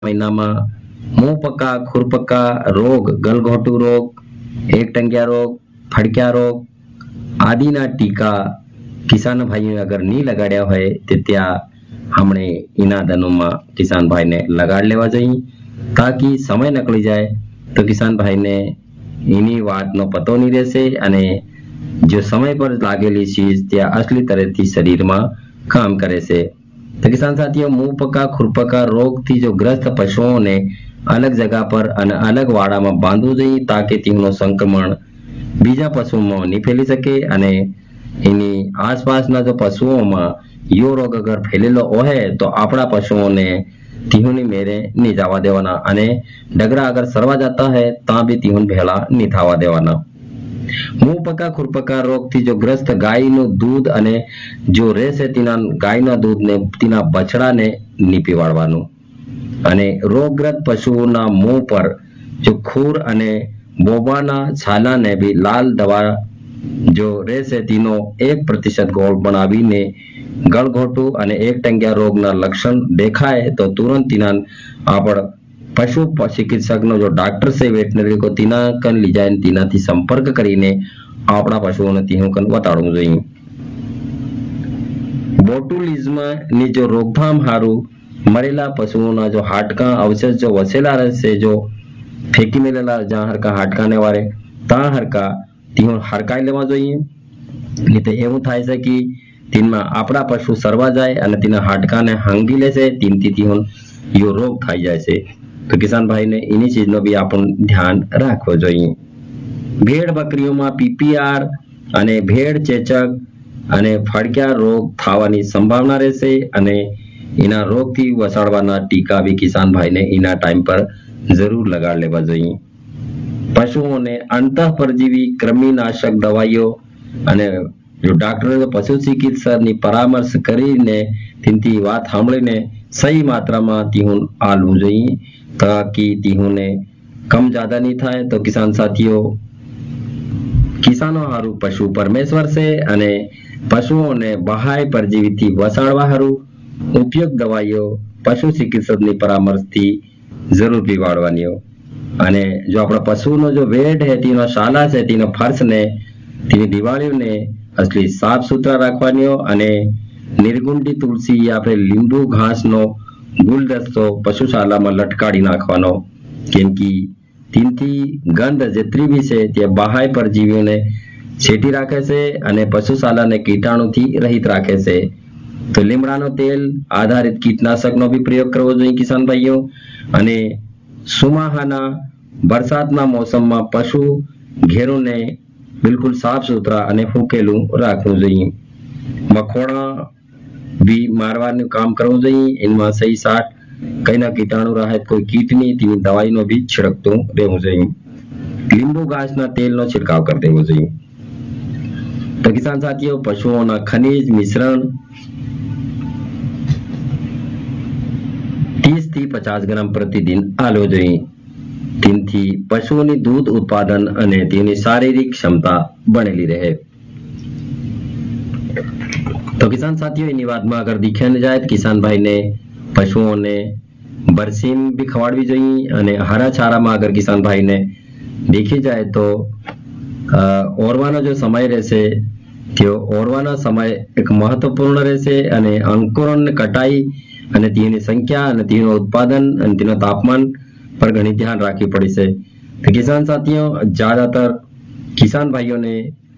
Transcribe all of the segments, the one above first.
મહિનામાં मुंह पक्का खुरपक्का रोग गलघोटू रोग एक टंगिया रोग फड़किया रोग आदिना टीका किसान भाई अगर नहीं लगाड्या होय ते त्या हमणे इना दनों किसान भाई ने लगाड़ लेवा जोईए ताकि समय नकली जाए तो किसान भाई ने इनी बात नो पतो नहीं रहेशे अने जो समय पर लागेली चीज त्या असली तरह थी शरीर में काम करे से। तो किसान साथियों मुंह पक्का खुरपक्का रोग थी जो ग्रस्त पशुओं ने अलग जगह पर अने अलग वाड़ा में बांधवू जोईए ताकि तेमनो संक्रमण बीजा पशुओं में नहीं फैली सके अने एनी आसपासना जो पशुओं में यो रोग अगर फैलेलो होय तो आपड़ा पशुओं ने तीहुनी मेरे नहीं जावा देवाना अने डगरा अगर सरवा जाता है ता भी तीहुन भेला नहीं थावा देवाना। मुंह पक्का खुरपक्का रोग थी जो ग्रस्त गाय नु दूध अने जो रहेशे तेना गाय ना दूध ने तेना बछड़ा ने नहीं पीवाड़वानुं अने रोगग्रस्त पशुओना मुंह पर जो खूर अने बोबाना छाला ने भी लाल दवा जो रहेशे तेनो 1% गोળ बनावीने गलघोटू अने एक टंगिया रोगना लक्षण देखाय तो तुरंत तेना आपण पशु चिकित्सक नो जो डॉक्टर से वेटनरी को तीना कन ली जाए तीना थी संपर्क करीने आपड़ा पशुओं ने तीहों कन बताड़વું જોઈએ। बोटुलिज्म ની जो रोकथाम हारू मरेला पशुओं जो हाडका अवशेष जो वसेला रहશે जो फेंकी मेलेला जहाँ हरका हाडका ने वारे ता हरका तीहों हरकाई लेवा જોઈએ नहीं तो એવું થાય છે कि तीनमा आपड़ा पशु सरवा जाए अने तेना हाडका ने हांगी लेशे तीनथी तीहों यो रोग थाई जाय छे। तो किसान भाई ने इनी चीज नो भी आपन ध्यान राखवो જોઈએ। भेड़ बकरीओं में पीपीआर अने भेड़ चेचक अने फड़किया रोग थावानी संभावना रहेशे अने इना रोग थी वसाड़वाना टीका भी किसान भाई ने इना टाइम पर जरूर लगाड़ लेवा જોઈએ। पशुओं ने अंतः परजीवी कृमिनाशक दवाईओ अने जो डॉक्टर पशु चिकित्सक ની પરામર્શ કરીને તેની વાત સાંભળીને સહી માત્રામાં તીहुन આલવું જોઈએ ताकि तीहुने कम ज्यादा नहीं थाय। तो किसान साथियों किसानों हारू पशु परमेश्वर से अने पशुओं ने बहाय परजीवी थी वसाड़वा हारू उपयुक्त दवाईओ पशु चिकित्सक ની परामर्श थी जरूर पीवाड़वानीओ अने जो आपड़ा पशुनो जो वेट है तीनो शाला से तीनो फर्श ने तीनी दिवाळीओ ने असली साफ सुथरा राखवानीओ अने निर्गुंडी तुलसी या फिर लींबू घास नो गुलदस्तो पशुशाला में लटकाड़ी नाखवानो केम की तीनथी गंध जेतरी भी छे ते बाहाय परजीवीओ ने छेटी राखे छे अने पशुशाला ने कीटाणु थी रहित राखे छे। तो લીમડાનો तेल आधारित कीटनाशक नो भी प्रयोग करवो जोईए किसान भाईओ अने सुमाहाना बरसातना मौसम में पशु घेरों ने बिल्कुल साफ सुथरा अने फूकेलू राखवू जोईए। मखोड़ा भी मारवानुं काम करवू जोईए इनमां सही साठ कईना कीटाणु रहित कोई कीट नहीं तेनी दवाईनो भी छिड़कतो रहेवू जोईए। લીંબુ घासना तेलनो छिड़काव कर देवो जोईए। तो किसान साथियों पशुओना खनिज मिश्रण 30 થી 50 ग्राम प्रतिदिन आलवो जोईए। तेनाथी पशुओनी दूध उत्पादन अने तेनी शारीरिक क्षमता बनेली रहे। तो किसान साथियों इनी बात में अगर दिखे जाए तो किसान भाई ने पशुओं ने बरसीम भी खवाड़वी जोईए अने हरा चारा में अगर किसान भाई ने देखी जाए तो ओरवानो जो समय रहेशे त्यो ओरवानो समय एक महत्वपूर्ण रहेशे अने अंकुरण कटाई अने तेनी संख्या अने तेनो उत्पादन अने तेनो तापमान पर घणी ध्यान राखवी पड़े छे। तो किसान साथियों ज्यादातर किसान भाइयों ने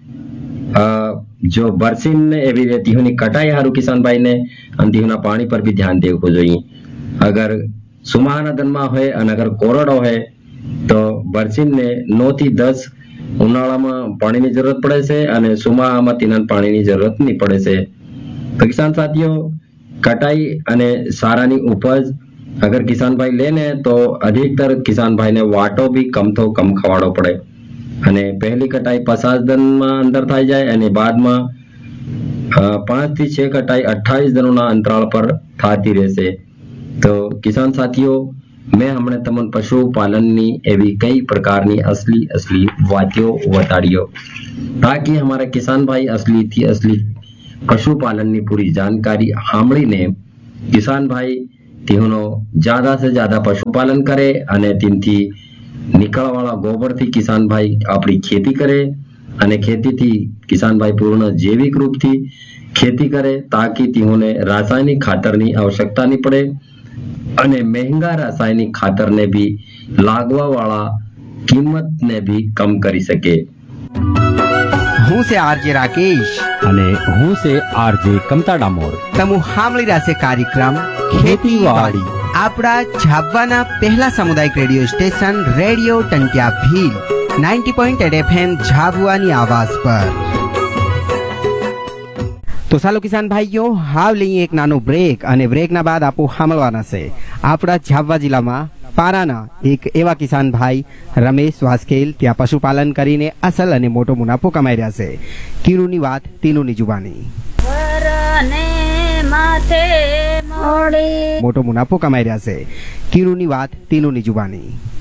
जो बरसीम ने एवी तेहोनी कटाई हारू किसान भाई ने अने तेहोना पानी पर भी ध्यान देवू जोईए। अगर सुमाहाना दनमा होय अने अगर कोरडो होय तो बरसीम ने 9 થી 10 ઉનાળામાં પાણીની જરૂરત પડે છે અને સુમાહામાં તેના પાણીની જરૂરત નહીં પડે છે। તો કિસાન સાથીઓ કટાઈ અને સારાની ઉપજ अगर किसान भाई लेने तो अधिकतर किसान भाई ने वाटो भी कम तो कम खवाड़ो पड़े अने पहली कटाई 50 दिन में अंदर थाई जाए अने बाद में 5 થી 6 कटाई 28 दिनों अंतराल पर थाती रहेशे। तो किसान साथियों मैं हमने तमन पशुपालन नी एवी कई प्रकार नी असली वात्यो बताड़ियो ताकि हमारे किसान भाई असली थी असली पशुपालन नी पूरी जानकारी सांभळीने किसान भाई તેનો જ્યાદા સે જ્યાદા પશુપાલન કરે અને તેનથી નીકળવાળા ગોબરથી કિસાનભાઈ આપણી ખેતી કરે અને ખેતીથી કિસાનભાઈ પૂર્ણ જૈવિક રૂપથી ખેતી કરે તાકી તેઓને રાસાયણિક ખાતરની આવશ્યકતા નહીં પડે અને મહેંગા રાસાયણિક ખાતરને બી લાગવાવાળા કિંમતને બી કમ કરી શકે. હું છે આરજે રાકેશ અને હું છે આરજે કમતા ડામોર. તમુ સાંભળી રહ્યા છે કાર્યક્રમ ખેતીવાડી. આપણા ઝાબવાના પહેલા સામુદાયિક radio station radio ટંટિયા Bhil 90.8 FM ઝાબવાની આવાજ પર. તો ચાલો કિસાન ભાઈઓ, હાવ લઈએ એક નાનો બ્રેક અને બ્રેકના બાદ આપો સાંભળવાના છે આપણા ઝાબવા જિલ્લામાં પારાના એક એવા કિસાન ભાઈ રમેશ વાસ્કેલ ત્યાં પશુપાલન કરીને અસલ અને મોટો મુનાફો કમાઈ રહ્યા છે. કીરુની વાત તીનુની જુબાની. મોટો મુનાફો કમાઈ રહ્યા છે. કીરુની વાત તીનુની જુબાની.